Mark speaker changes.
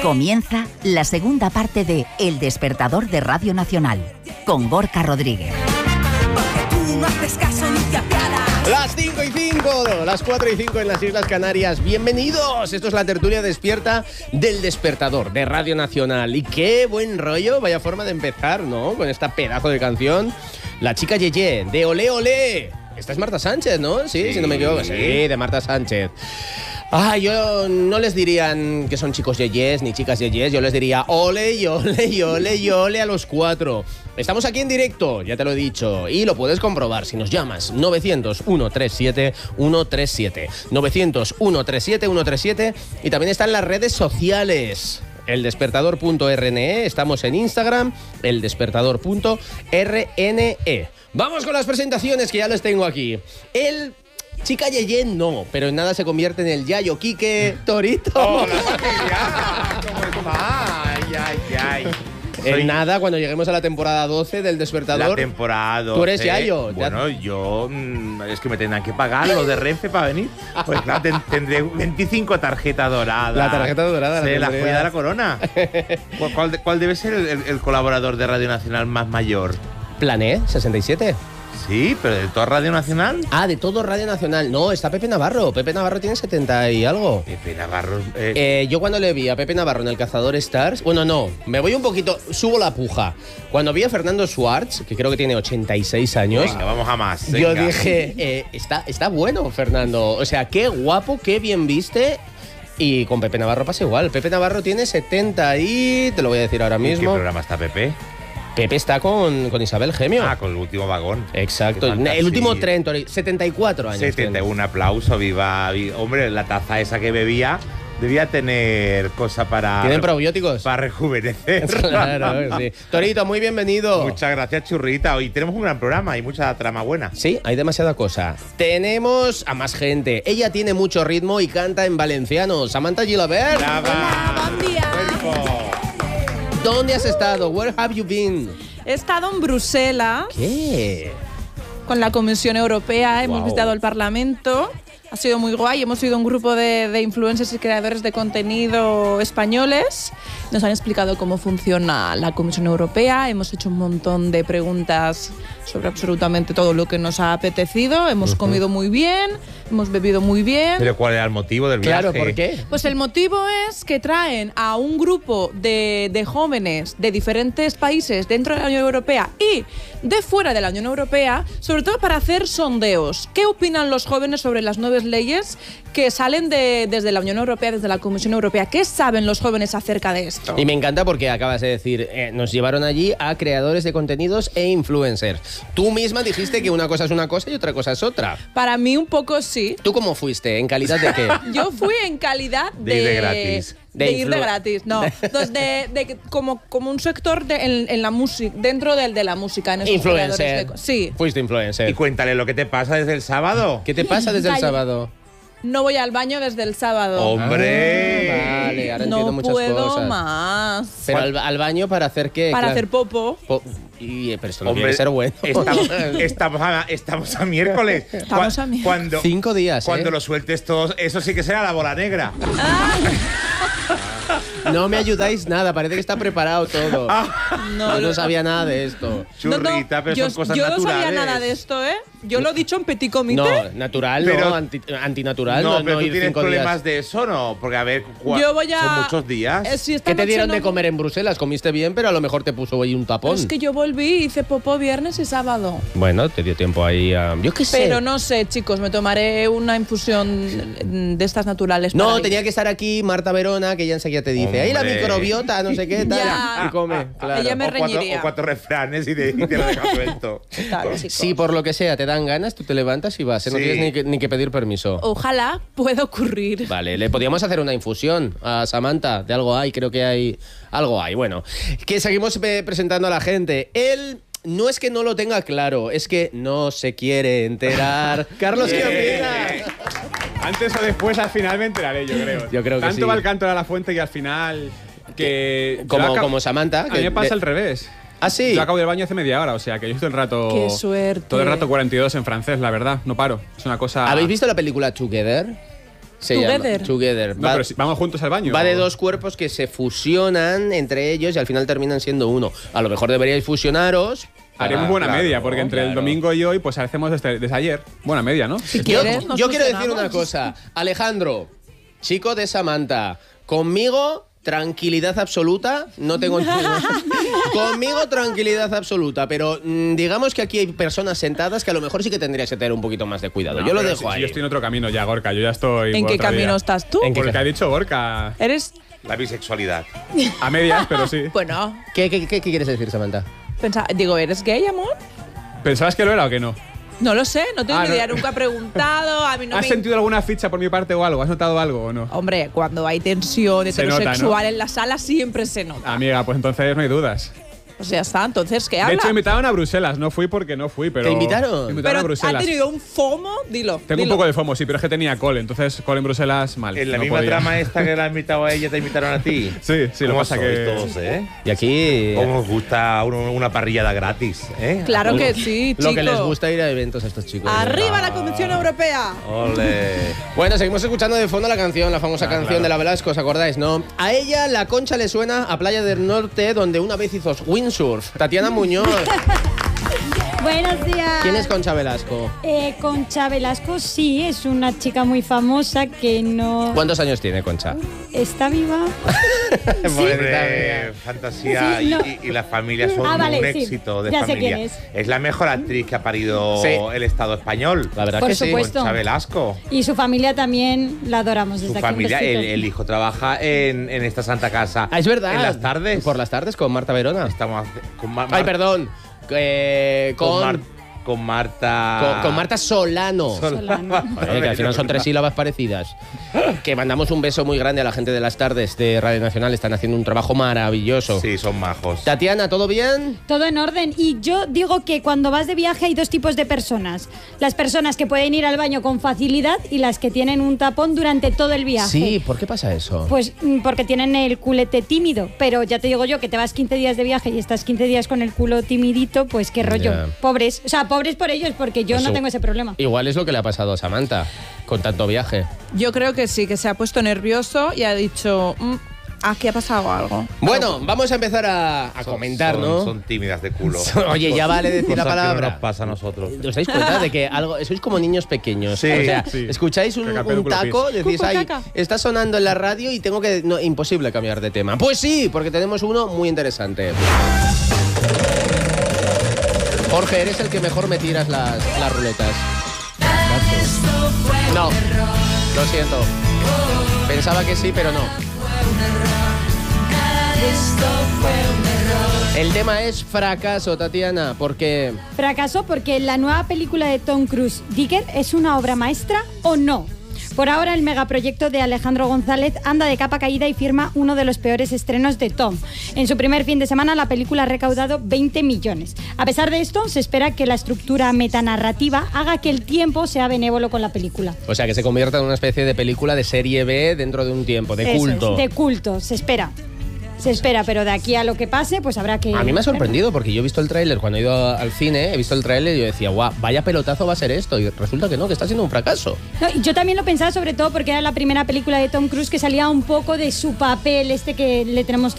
Speaker 1: Comienza la segunda parte de El Despertador de Radio Nacional, con Gorka Rodríguez.
Speaker 2: Las 5:05, las 4:05 en las Islas Canarias. Bienvenidos, esto es la tertulia despierta del Despertador de Radio Nacional. Y qué buen rollo, vaya forma de empezar, ¿no? Con esta pedazo de canción. La chica Yeye, de Olé Olé. Esta es Marta Sánchez, ¿no? Sí, si no me equivoco. Sí, de Marta Sánchez. Yo no les dirían que son chicos yeyes ni chicas yeyes, yo les diría ole y ole y ole y ole a los cuatro. Estamos aquí en directo, ya te lo he dicho, y lo puedes comprobar si nos llamas 900-137-137, 900-137-137, y también está en las redes sociales. eldespertador.rne, estamos en Instagram, eldespertador.rne. Vamos con las presentaciones que ya les tengo aquí. Chica Yeye no, pero en nada se convierte en el Yayo Quique Torito.
Speaker 3: ¡Hola, familia! ¿Cómo está? Ay.
Speaker 2: En nada, cuando lleguemos a la temporada 12 del Despertador.
Speaker 3: La temporada 12.
Speaker 2: ¿Tú eres Yayo?
Speaker 3: Bueno, yo... es que me tendrán que pagar los de Renfe para venir. Pues claro, tendré 25 tarjetas doradas.
Speaker 2: La tarjeta dorada.
Speaker 3: Sí, la joya de la corona. ¿Cuál debe ser el colaborador de Radio Nacional más mayor?
Speaker 2: Plané, 67.
Speaker 3: Sí, pero ¿de toda Radio Nacional?
Speaker 2: De todo Radio Nacional. No, está Pepe Navarro. Pepe Navarro tiene 70 y algo.
Speaker 3: Pepe Navarro...
Speaker 2: Yo cuando le vi a Pepe Navarro en El Cazador Stars... Bueno, no, me voy un poquito... Subo la puja. Cuando vi a Fernando Schwartz, que creo que tiene 86 años...
Speaker 3: Venga, vamos a más.
Speaker 2: Yo dije, está bueno, Fernando. O sea, qué guapo, qué bien viste... Y con Pepe Navarro pasa igual. Pepe Navarro tiene 70 y... Te lo voy a decir ahora mismo.
Speaker 3: ¿En qué programa está Pepe?
Speaker 2: Pepe está con Isabel Gemio.
Speaker 3: Con el último vagón.
Speaker 2: Exacto. El último tren, 74 años.
Speaker 3: 71, un aplauso, viva. Hombre, la taza esa que bebía debía tener cosa para...
Speaker 2: ¿Tienen probióticos?
Speaker 3: Para rejuvenecer.
Speaker 2: Claro, sí. Torito, muy bienvenido.
Speaker 3: Muchas gracias, churrita. Hoy tenemos un gran programa y mucha trama buena.
Speaker 2: Sí, hay demasiada cosa. Tenemos a más gente. Ella tiene mucho ritmo y canta en valenciano. Samantha Gilabert.
Speaker 4: Hola, buen día.
Speaker 2: ¿Dónde has estado? Where have you been?
Speaker 4: He estado en Bruselas.
Speaker 2: ¿Qué?
Speaker 4: Con la Comisión Europea. Hemos
Speaker 2: Wow.
Speaker 4: visitado el Parlamento. Ha sido muy guay. Hemos sido un grupo de influencers y creadores de contenido españoles. Nos han explicado cómo funciona la Comisión Europea. Hemos hecho un montón de preguntas sobre absolutamente todo lo que nos ha apetecido. Hemos comido muy bien, hemos bebido muy bien.
Speaker 3: ¿Pero cuál era el motivo del viaje?
Speaker 2: Claro, ¿por qué?
Speaker 4: Pues el motivo es que traen a un grupo de jóvenes de diferentes países dentro de la Unión Europea y de fuera de la Unión Europea, sobre todo para hacer sondeos. ¿Qué opinan los jóvenes sobre las nuevas leyes que salen desde la Unión Europea, desde la Comisión Europea? ¿Qué saben los jóvenes acerca de esto?
Speaker 2: Y me encanta porque acabas de decir, nos llevaron allí a creadores de contenidos e influencers. Tú misma dijiste que una cosa es una cosa y otra cosa es otra.
Speaker 4: Para mí un poco sí.
Speaker 2: ¿Tú cómo fuiste? ¿En calidad de qué?
Speaker 4: Yo fui en calidad
Speaker 3: De ir de gratis.
Speaker 4: De ir de gratis, no. Entonces, como un sector en la música, dentro de la música. En esos
Speaker 2: Influencer.
Speaker 4: Sí.
Speaker 2: Fuiste influencer.
Speaker 3: Y cuéntale lo que te pasa desde el sábado.
Speaker 2: ¿Qué te pasa desde el
Speaker 4: Calla.
Speaker 2: sábado?
Speaker 4: No voy al baño desde el sábado.
Speaker 3: ¡Hombre!
Speaker 2: Vale, ahora entiendo
Speaker 4: No
Speaker 2: muchas
Speaker 4: puedo
Speaker 2: cosas.
Speaker 4: más.
Speaker 2: Pero al baño para hacer qué?
Speaker 4: Para
Speaker 2: Claro.
Speaker 4: hacer popo.
Speaker 2: Pero esto no tiene que ser bueno.
Speaker 3: Estamos a miércoles.
Speaker 4: Estamos a miércoles.
Speaker 3: Cuando,
Speaker 2: 5 días,
Speaker 3: Cuando lo sueltes todos, eso sí que será la bola negra.
Speaker 2: No me ayudáis nada, parece que está preparado todo. No sabía nada de esto.
Speaker 3: Churrita, pero
Speaker 4: yo,
Speaker 3: son cosas
Speaker 4: yo
Speaker 3: naturales.
Speaker 4: no sabía nada de esto, ¿eh? Yo lo he dicho en petit comité.
Speaker 2: No, natural,
Speaker 3: Pero-
Speaker 2: no, antinatural.
Speaker 3: No, pero tú
Speaker 2: ir
Speaker 3: tienes
Speaker 2: 5
Speaker 3: problemas
Speaker 2: días.
Speaker 3: de eso, ¿no? Porque, a ver,
Speaker 4: Yo voy a...
Speaker 3: son muchos días.
Speaker 4: Si esta
Speaker 2: ¿Qué te
Speaker 4: noche
Speaker 2: dieron
Speaker 4: no-
Speaker 2: de comer en Bruselas? Comiste bien, pero a lo mejor te puso ahí un tapón.
Speaker 4: Es que yo volví y hice popó viernes y sábado.
Speaker 2: Bueno, te dio tiempo ahí a... Yo qué sé.
Speaker 4: Pero no sé, chicos, me tomaré una infusión de estas naturales.
Speaker 2: No,
Speaker 4: para
Speaker 2: tenía
Speaker 4: ir.
Speaker 2: que estar aquí Marta Verona, que ella enseguida te dice, ahí la
Speaker 3: Hombre.
Speaker 2: microbiota, no sé qué, tal.
Speaker 4: Ya.
Speaker 2: Y come, claro.
Speaker 4: Ella me
Speaker 3: O
Speaker 4: reñiría.
Speaker 3: cuatro refranes y te lo dejas suelto.
Speaker 4: Tal, chicos.
Speaker 2: Si por lo que sea te dan ganas, tú te levantas y vas, ¿eh? No
Speaker 3: Sí.
Speaker 2: tienes ni que pedir permiso.
Speaker 4: Ojalá pueda ocurrir.
Speaker 2: Vale, le podíamos hacer una infusión a Samantha, de algo hay, creo que hay algo hay. Bueno, que seguimos presentando a la gente. Él no es que no lo tenga claro, es que no se quiere enterar. Carlos, ¿qué opinas?
Speaker 5: Antes o después, al final me enteraré, yo creo.
Speaker 2: Yo creo que
Speaker 5: Tanto
Speaker 2: sí.
Speaker 5: va el canto de la fuente que al final... que
Speaker 2: Como Samantha.
Speaker 5: A mí me pasa al revés.
Speaker 2: ¿Ah, sí?
Speaker 5: Yo acabo del baño hace media hora, o sea que yo estoy todo el rato...
Speaker 4: ¡Qué suerte!
Speaker 5: Todo el rato 42 en francés, la verdad. No paro. Es una cosa...
Speaker 2: ¿Habéis visto la película Together? Se
Speaker 4: Together.
Speaker 2: llama Together.
Speaker 5: No, pero si vamos juntos al baño.
Speaker 2: Va de dos cuerpos que se fusionan entre ellos y al final terminan siendo uno. A lo mejor deberíais fusionaros.
Speaker 5: Haremos buena
Speaker 3: claro,
Speaker 5: media, porque entre el
Speaker 2: claro.
Speaker 5: domingo y hoy, pues hacemos desde ayer. Buena media, ¿no?
Speaker 4: Si
Speaker 2: Yo,
Speaker 4: quieres, nos
Speaker 2: yo quiero decir
Speaker 4: fusionamos.
Speaker 2: una cosa. Alejandro, chico de Samantha, conmigo tranquilidad absoluta. No tengo conmigo tranquilidad absoluta, pero digamos que aquí hay personas sentadas que a lo mejor sí que tendrías que tener un poquito más de cuidado.
Speaker 5: No,
Speaker 2: yo lo
Speaker 5: pero
Speaker 2: dejo
Speaker 5: si
Speaker 2: ahí.
Speaker 5: yo estoy en otro camino ya, Gorka. Yo ya estoy.
Speaker 4: ¿En
Speaker 5: por
Speaker 4: qué
Speaker 5: otra
Speaker 4: camino
Speaker 5: vía.
Speaker 4: estás tú?
Speaker 2: ¿En qué
Speaker 5: Por el que ha dicho Gorka.
Speaker 4: Eres.
Speaker 3: La bisexualidad.
Speaker 5: A medias, pero sí.
Speaker 4: Bueno,
Speaker 2: ¿Qué quieres decir, Samantha?
Speaker 4: digo, ¿eres gay, amor?
Speaker 5: ¿Pensabas que lo era o que no?
Speaker 4: No lo sé, no tengo
Speaker 5: Ah,
Speaker 4: ni
Speaker 5: no.
Speaker 4: idea, nunca he preguntado. A mí no
Speaker 5: ¿Has
Speaker 4: me.
Speaker 5: sentido alguna ficha por mi parte o algo? ¿Has notado algo o no?
Speaker 4: Hombre, cuando hay tensión
Speaker 5: Se nota,
Speaker 4: heterosexual
Speaker 5: ¿no?
Speaker 4: en la sala siempre se nota.
Speaker 5: Amiga, pues entonces no hay dudas.
Speaker 4: Pues ya está, entonces, ¿qué
Speaker 5: De
Speaker 4: habla?
Speaker 5: hecho, me invitaron a Bruselas. No fui porque no fui, pero.
Speaker 2: ¿Te invitaron?
Speaker 5: Me invitaron
Speaker 4: Pero
Speaker 5: a
Speaker 4: ha
Speaker 5: Bruselas.
Speaker 4: tenido un FOMO, dilo.
Speaker 5: Tengo un
Speaker 4: dilo.
Speaker 5: poco de FOMO, sí, pero es que tenía call. Entonces, call en Bruselas, mal.
Speaker 3: En la
Speaker 5: no
Speaker 3: misma
Speaker 5: podía.
Speaker 3: trama esta que la ha invitado a ella, te invitaron a ti.
Speaker 5: Sí, sí, lo
Speaker 3: ¿Cómo
Speaker 5: pasa
Speaker 3: sois
Speaker 5: que.
Speaker 3: todos, ¿eh?
Speaker 2: Y aquí
Speaker 3: ¿Cómo os gusta una parrillada gratis, eh?
Speaker 4: Claro que sí,
Speaker 2: lo que
Speaker 4: chico.
Speaker 2: les gusta ir a eventos a estos chicos.
Speaker 4: ¡Arriba la Convención Europea!
Speaker 3: Ole.
Speaker 2: Bueno, seguimos escuchando de fondo la canción, la famosa canción
Speaker 3: claro.
Speaker 2: de la Velasco, ¿os acordáis, no? A ella la Concha le suena a Playa del Norte, donde una vez hizo windsurf. Tatiana Muñoz.
Speaker 6: Buenos días.
Speaker 2: ¿Quién es Concha Velasco?
Speaker 6: Concha Velasco, sí, es una chica muy famosa que no
Speaker 2: ¿Cuántos años tiene Concha?
Speaker 6: está viva.
Speaker 3: Hombre, fantasía
Speaker 6: Sí, no.
Speaker 3: y la familia son
Speaker 6: Vale,
Speaker 3: un
Speaker 6: sí.
Speaker 3: éxito de
Speaker 6: Ya sé
Speaker 3: familia.
Speaker 6: quién es.
Speaker 3: La mejor actriz que ha parido
Speaker 2: Sí.
Speaker 3: el Estado español.
Speaker 2: La verdad
Speaker 6: Por
Speaker 2: que sí.
Speaker 6: supuesto.
Speaker 3: Concha Velasco.
Speaker 6: Y su familia también la adoramos
Speaker 3: Su
Speaker 6: desde aquí. un
Speaker 3: familia,
Speaker 6: besito.
Speaker 3: el hijo trabaja en esta santa casa.
Speaker 2: Ah, es verdad.
Speaker 3: En las tardes.
Speaker 2: Por las tardes con Marta Verona.
Speaker 3: Estamos con
Speaker 2: Ay, perdón.
Speaker 3: con Marta.
Speaker 2: Con Marta Solano.
Speaker 6: Solano.
Speaker 2: Oye, que al final son 3 sílabas parecidas. Que mandamos un beso muy grande a la gente de las tardes de Radio Nacional. Están haciendo un trabajo maravilloso.
Speaker 3: Sí, son majos.
Speaker 2: Tatiana, ¿todo bien?
Speaker 6: Todo en orden. Y yo digo que cuando vas de viaje hay dos tipos de personas. Las personas que pueden ir al baño con facilidad y las que tienen un tapón durante todo el viaje.
Speaker 2: Sí, ¿por qué pasa eso?
Speaker 6: Pues porque tienen el culete tímido. Pero ya te digo yo que te vas 15 días de viaje y estás 15 días con el culo timidito, pues qué rollo.
Speaker 2: Ya.
Speaker 6: Pobres. O sea, pobres por ellos porque yo
Speaker 2: Pues
Speaker 6: no
Speaker 2: u-
Speaker 6: tengo ese problema.
Speaker 2: Igual es lo que le ha pasado a Samantha con tanto viaje.
Speaker 4: Yo creo que sí, que se ha puesto nervioso y ha dicho, aquí ha pasado algo.
Speaker 2: Bueno, vamos a empezar a comentar, ¿no?
Speaker 3: Son tímidas de culo.
Speaker 2: Oye, ya vale decir la
Speaker 3: Cosas que no
Speaker 2: palabra.
Speaker 3: nos pasa a nosotros.
Speaker 2: ¿Os dais cuenta de que algo sois como niños pequeños?
Speaker 3: Sí,
Speaker 2: o sea,
Speaker 5: sí.
Speaker 2: escucháis un
Speaker 5: Caca, pelo, culo,
Speaker 2: taco,
Speaker 5: pis.
Speaker 2: decís,
Speaker 6: Cucu,
Speaker 2: ay,
Speaker 6: caca".
Speaker 2: está sonando en la radio y tengo que... No, imposible cambiar de tema. Pues sí, porque tenemos uno muy interesante. Jorge, eres el que mejor me tiras las ruletas. No, lo siento. Pensaba que sí, pero no. El tema es fracaso, Tatiana, porque...
Speaker 6: Fracasó porque la nueva película de Tom Cruise, Digger, ¿es una obra maestra o no? Por ahora el megaproyecto de Alejandro González anda de capa caída y firma uno de los peores estrenos de Tom. En su primer fin de semana la película ha recaudado 20 millones. A pesar de esto, se espera que la estructura metanarrativa haga que el tiempo sea benévolo con la película.
Speaker 2: O sea, que se convierta en una especie de película de serie B dentro de un tiempo, de
Speaker 6: Eso es,
Speaker 2: culto.
Speaker 6: de culto, se espera. Se espera, pero de aquí a lo que pase, pues habrá que...
Speaker 2: A mí me ha sorprendido porque yo he visto el tráiler cuando he ido al cine, he visto el tráiler y yo decía, guau, vaya pelotazo va a ser esto. Y resulta que no, que está siendo un fracaso.
Speaker 6: No, y yo también lo pensaba sobre todo porque era la primera película de Tom Cruise que salía un poco de su papel, que le tenemos